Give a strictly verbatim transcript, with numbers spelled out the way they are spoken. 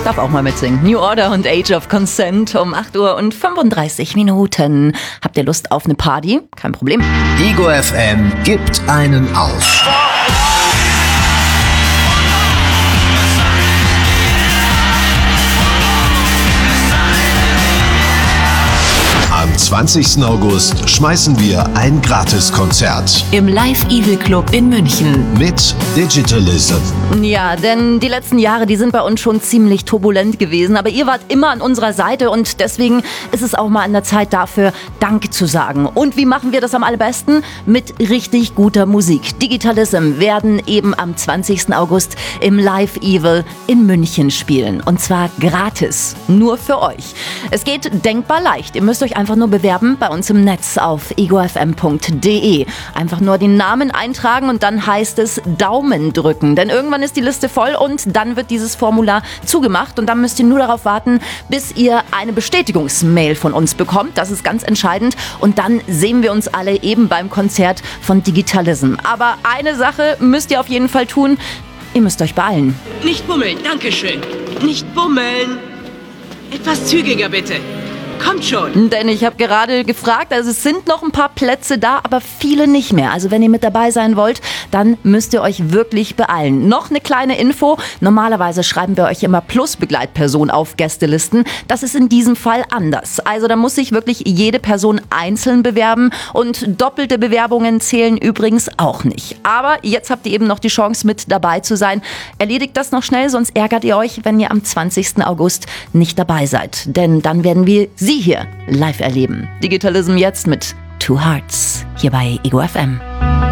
Darf auch mal mitsingen. New Order und Age of Consent um acht Uhr und fünfunddreißig Minuten. Habt ihr Lust auf eine Party? Kein Problem. Ego F M gibt einen auf. Am zwanzigsten August schmeißen wir ein Gratiskonzert im Live Evil Club in München mit Digitalism. Ja, denn die letzten Jahre, die sind bei uns schon ziemlich turbulent gewesen, aber ihr wart immer an unserer Seite und deswegen ist es auch mal an der Zeit dafür, Danke zu sagen. Und wie machen wir das am allerbesten? Mit richtig guter Musik. Digitalism werden eben am zwanzigsten August im Live Evil in München spielen und zwar gratis, nur für euch. Es geht denkbar leicht. Ihr müsst euch einfach nur bewerben bei uns im Netz auf ego f m punkt d e. Einfach nur den Namen eintragen und dann heißt es Daumen drücken. Denn irgendwann ist die Liste voll und dann wird dieses Formular zugemacht und dann müsst ihr nur darauf warten, bis ihr eine Bestätigungsmail von uns bekommt. Das ist ganz entscheidend und dann sehen wir uns alle eben beim Konzert von Digitalism. Aber eine Sache müsst ihr auf jeden Fall tun. Ihr müsst euch beeilen. Nicht bummeln, dankeschön. Nicht bummeln. Etwas zügiger bitte. Kommt schon. Denn ich habe gerade gefragt, also es sind noch ein paar Plätze da, aber viele nicht mehr. Also wenn ihr mit dabei sein wollt, dann müsst ihr euch wirklich beeilen. Noch eine kleine Info. Normalerweise schreiben wir euch immer plus Begleitperson auf Gästelisten. Das ist in diesem Fall anders. Also da muss sich wirklich jede Person einzeln bewerben und doppelte Bewerbungen zählen übrigens auch nicht. Aber jetzt habt ihr eben noch die Chance, mit dabei zu sein. Erledigt das noch schnell, sonst ärgert ihr euch, wenn ihr am zwanzigsten August nicht dabei seid. Denn dann werden wir Sie hier live erleben. Digitalism jetzt mit Two Hearts hier bei Ego F M.